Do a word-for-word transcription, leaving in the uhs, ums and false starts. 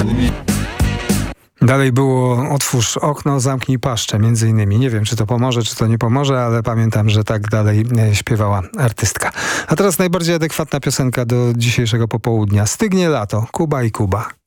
Dalej było otwórz okno, zamknij paszczę, między innymi. Nie wiem, czy to pomoże, czy to nie pomoże, ale pamiętam, że tak dalej śpiewała artystka. A teraz najbardziej adekwatna piosenka do dzisiejszego popołudnia. Stygnie lato, Kuba i Kuba.